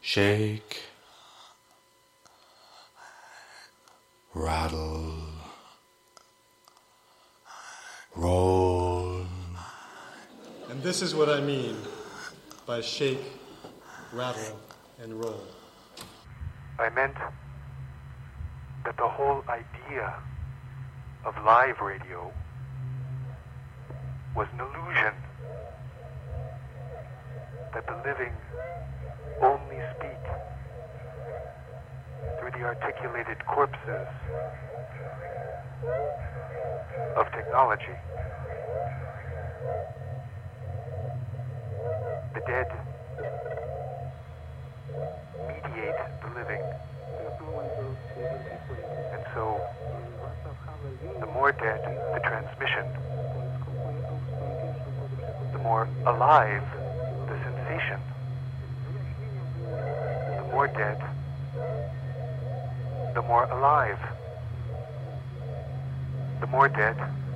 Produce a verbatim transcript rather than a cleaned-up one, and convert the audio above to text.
Shake, rattle, roll. And this is what I mean by shake, rattle, and roll. I meant that the whole idea of live radio was an illusion, that the living only speak through the articulated corpses of technology. The dead mediate the living. And so, the more dead the transmission, the more alive the sensation. The more dead, the more alive. The more dead,